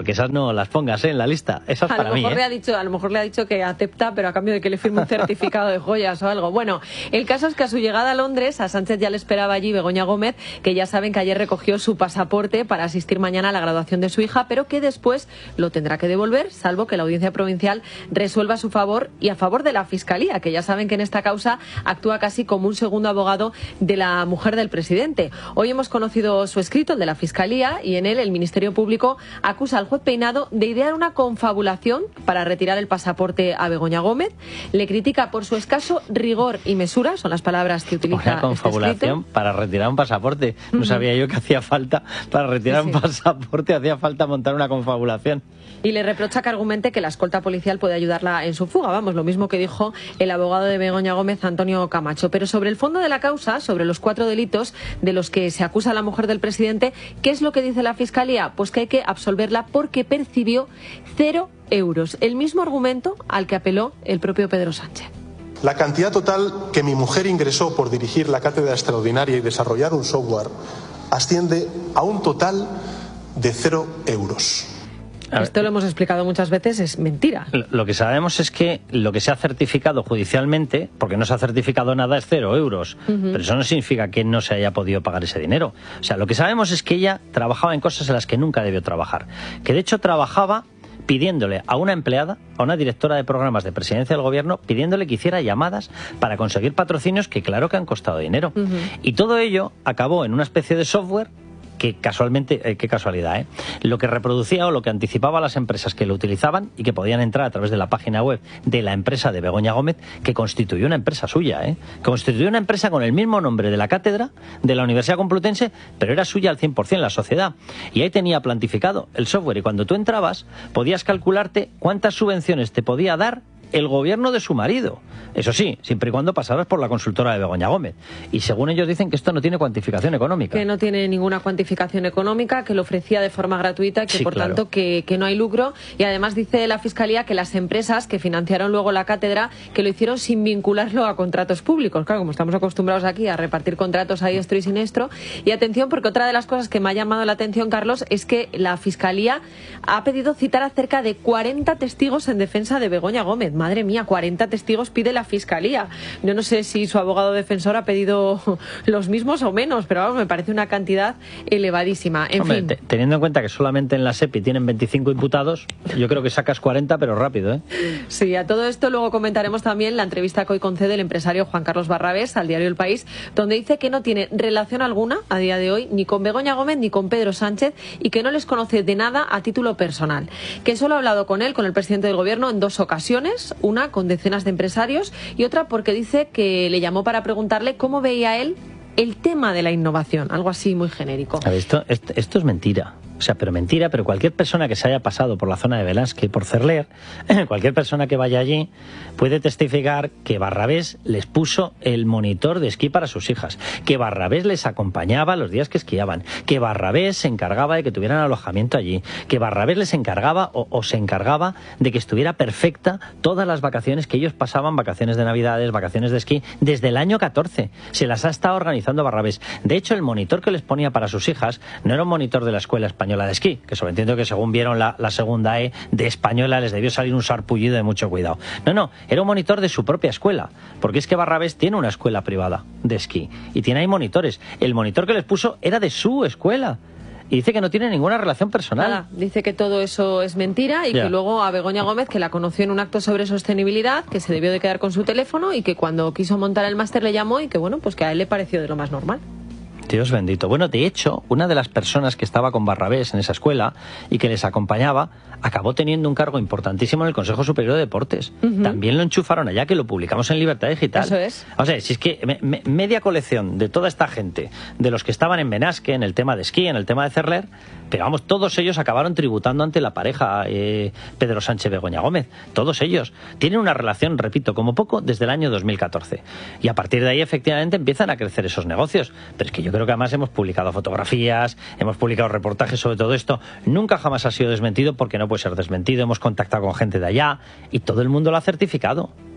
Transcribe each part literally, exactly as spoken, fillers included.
porque esas no las pongas, ¿eh?, en la lista. Esas a para lo mejor mí, ¿eh? le ha dicho, a lo mejor le ha dicho que acepta, pero a cambio de que le firme un certificado de joyas o algo. Bueno, el caso es que a su llegada a Londres, a Sánchez ya le esperaba allí Begoña Gómez, que ya saben que ayer recogió su pasaporte para asistir mañana a la graduación de su hija, pero que después lo tendrá que devolver, salvo que la Audiencia Provincial resuelva a su favor y a favor de la Fiscalía, que ya saben que en esta causa actúa casi como un segundo abogado de la mujer del presidente. Hoy hemos conocido su escrito, el de la Fiscalía, y en él el Ministerio Público acusa al juez Peinado de idear una confabulación para retirar el pasaporte a Begoña Gómez. Le critica por su escaso rigor y mesura, son las palabras que utiliza Una confabulación este para retirar un pasaporte. No uh-huh. sabía yo que hacía falta, para retirar sí, sí. un pasaporte, hacía falta montar una confabulación. Y le reprocha que argumente que la escolta policial puede ayudarla en su fuga. Vamos, lo mismo que dijo el abogado de Begoña Gómez, Antonio Camacho. Pero sobre el fondo de la causa, sobre los cuatro delitos de los que se acusa a la mujer del presidente, ¿qué es lo que dice la Fiscalía? Pues que hay que absolverla porque percibió cero euros. El mismo argumento al que apeló el propio Pedro Sánchez. La cantidad total que mi mujer ingresó por dirigir la cátedra extraordinaria y desarrollar un software asciende a un total de cero euros. Esto lo hemos explicado muchas veces, es mentira. Lo que sabemos es que lo que se ha certificado judicialmente, porque no se ha certificado nada, es cero euros. Uh-huh. Pero eso no significa que no se haya podido pagar ese dinero. O sea, lo que sabemos es que ella trabajaba en cosas en las que nunca debió trabajar. Que de hecho trabajaba pidiéndole a una empleada, a una directora de programas de presidencia del gobierno, pidiéndole que hiciera llamadas para conseguir patrocinios que claro que han costado dinero. Uh-huh. Y todo ello acabó en una especie de software que casualmente, eh, qué casualidad, ¿eh? Lo que reproducía o lo que anticipaba a las empresas que lo utilizaban y que podían entrar a través de la página web de la empresa de Begoña Gómez, que constituyó una empresa suya, ¿eh? Constituyó una empresa con el mismo nombre de la cátedra de la Universidad Complutense, pero era suya al cien por cien la sociedad. Y ahí tenía plantificado el software y cuando tú entrabas podías calcularte cuántas subvenciones te podía dar el gobierno de su marido. Eso sí, siempre y cuando pasaras por la consultora de Begoña Gómez. Y según ellos dicen que esto no tiene cuantificación económica. Que no tiene ninguna cuantificación económica, que lo ofrecía de forma gratuita, que sí, por claro. tanto que, que no hay lucro. Y además dice la Fiscalía que las empresas que financiaron luego la cátedra, que lo hicieron sin vincularlo a contratos públicos. Claro, como estamos acostumbrados aquí a repartir contratos a diestro y siniestro. Y atención, porque otra de las cosas que me ha llamado la atención, Carlos, es que la Fiscalía ha pedido citar a cerca de cuarenta testigos en defensa de Begoña Gómez. Madre mía, cuarenta testigos pide la Fiscalía. Yo no sé si su abogado defensor ha pedido los mismos o menos, pero vamos, me parece una cantidad elevadísima. En Hombre, fin. te, teniendo en cuenta que solamente en la SEPI tienen veinticinco imputados, yo creo que sacas cuarenta, pero rápido, ¿eh? Sí, a todo esto luego comentaremos también la entrevista que hoy concede el empresario Juan Carlos Barrabés al diario El País, donde dice que no tiene relación alguna a día de hoy ni con Begoña Gómez ni con Pedro Sánchez y que no les conoce de nada a título personal. Que solo ha hablado con él, con el presidente del gobierno, en dos ocasiones, una con decenas de empresarios y otra porque dice que le llamó para preguntarle cómo veía él el tema de la innovación, algo así muy genérico. A ver, esto, esto, esto es mentira. O sea, pero mentira, pero cualquier persona que se haya pasado por la zona de Velázquez, por Cerler, cualquier persona que vaya allí puede testificar que Barrabés les puso el monitor de esquí para sus hijas, que Barrabés les acompañaba los días que esquiaban, que Barrabés se encargaba de que tuvieran alojamiento allí, que Barrabés les encargaba o, o se encargaba de que estuviera perfecta todas las vacaciones que ellos pasaban, vacaciones de Navidades, vacaciones de esquí, desde el año catorce. Se las ha estado organizando Barrabés. De hecho, el monitor que les ponía para sus hijas no era un monitor de la Escuela Española de Esquí, que sobreentiendo que según vieron la, la segunda E de española les debió salir un sarpullido de mucho cuidado. No, no, era un monitor de su propia escuela, porque es que Barrabés tiene una escuela privada de esquí y tiene ahí monitores. El monitor que les puso era de su escuela. Y dice que no tiene ninguna relación personal. Nada, dice que todo eso es mentira y ya. Que luego a Begoña Gómez, que la conoció en un acto sobre sostenibilidad, que se debió de quedar con su teléfono y que cuando quiso montar el máster le llamó y que bueno, pues que a él le pareció de lo más normal. Dios bendito. Bueno, de hecho, una de las personas que estaba con Barrabés en esa escuela y que les acompañaba, acabó teniendo un cargo importantísimo en el Consejo Superior de Deportes. Uh-huh. También lo enchufaron allá, que lo publicamos en Libertad Digital. Eso es. O sea, si es que me, me, media colección de toda esta gente, de los que estaban en Benasque, en el tema de esquí, en el tema de Cerler, pero vamos, todos ellos acabaron tributando ante la pareja eh, Pedro Sánchez-Begoña Gómez. Todos ellos tienen una relación, repito, como poco, desde el año dos mil catorce. Y a partir de ahí, efectivamente, empiezan a crecer esos negocios. Pero es que yo creo que además hemos publicado fotografías, hemos publicado reportajes sobre todo esto. Nunca jamás ha sido desmentido porque no puede ser desmentido. Hemos contactado con gente de allá y todo el mundo lo ha certificado.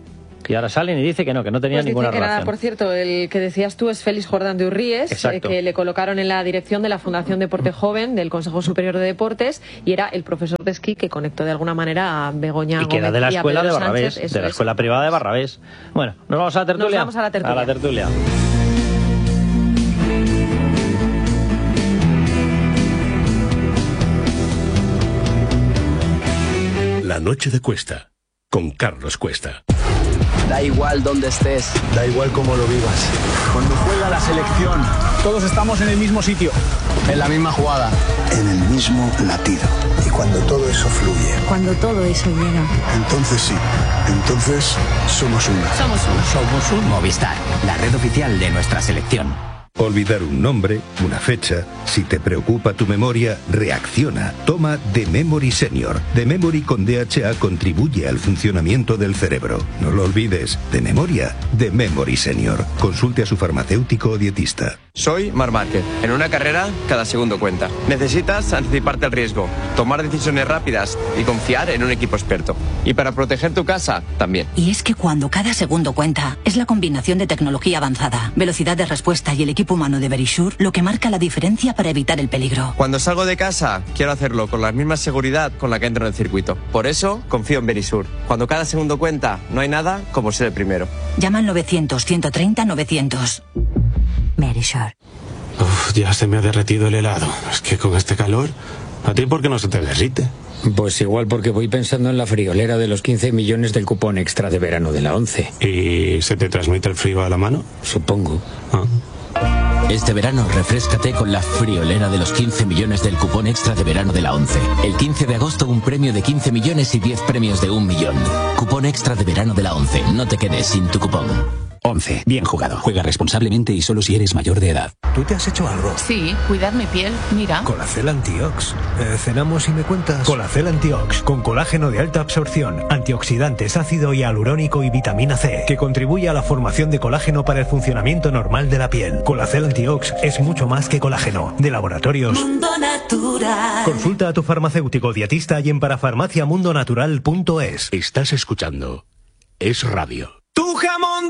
Y ahora salen y dice que no, que no tenía pues ninguna que relación. Nada, por cierto, el que decías tú es Félix Jordán de Urríes, eh, que le colocaron en la dirección de la Fundación Deporte Joven del Consejo Superior de Deportes, y era el profesor de esquí que conectó de alguna manera a Begoña Gómez. Y que era de la escuela de Barrabés, Sánchez, de la escuela es. privada de Barrabés. Bueno, ¿nos vamos a la tertulia? Nos vamos a la tertulia. A la tertulia. La noche de Cuesta, con Carlos Cuesta. Da igual dónde estés, da igual cómo lo vivas. Cuando juega la selección, todos estamos en el mismo sitio, en la misma jugada, en el mismo latido. Y cuando todo eso fluye, cuando todo eso llega, entonces sí, entonces somos uno. Somos uno. Somos un Movistar, la red oficial de nuestra selección. Olvidar un nombre, una fecha. Si te preocupa tu memoria, reacciona. Toma The Memory Senior. The Memory con D H A contribuye al funcionamiento del cerebro. No lo olvides. De memoria, The Memory Senior. Consulte a su farmacéutico o dietista. Soy Marc Márquez. En una carrera, cada segundo cuenta. Necesitas anticiparte al riesgo, tomar decisiones rápidas y confiar en un equipo experto. Y para proteger tu casa, también. Y es que cuando cada segundo cuenta, es la combinación de tecnología avanzada, velocidad de respuesta y el equipo humano de Verisure lo que marca la diferencia para evitar el peligro. Cuando salgo de casa, quiero hacerlo con la misma seguridad con la que entro en el circuito. Por eso, confío en Verisure. Cuando cada segundo cuenta, no hay nada como ser el primero. Llama al novecientos, ciento treinta, novecientos. Verisure. Uf, ya se me ha derretido el helado. Es que con este calor, ¿a ti por qué no se te derrite? Pues igual porque voy pensando en la friolera de los quince millones del cupón extra de verano de la once. ¿Y se te transmite el frío a la mano? Supongo. Ah. Este verano refréscate con la friolera de los quince millones del cupón extra de verano de la once. El quince de agosto un premio de quince millones y diez premios de un millón. Cupón extra de verano de la once. No te quedes sin tu cupón. once. Bien jugado. Juega responsablemente y solo si eres mayor de edad. ¿Tú te has hecho algo? Sí, cuidar mi piel. Mira. Colacel Antiox. Eh, cenamos y me cuentas. Colacel Antiox, con colágeno de alta absorción, antioxidantes, ácido hialurónico y vitamina C, que contribuye a la formación de colágeno para el funcionamiento normal de la piel. Colacel Antiox es mucho más que colágeno. De Laboratorios Mundo Natural. Consulta a tu farmacéutico dietista y en parafarmaciamundonatural punto es. Estás escuchando Es Radio. Tu jamón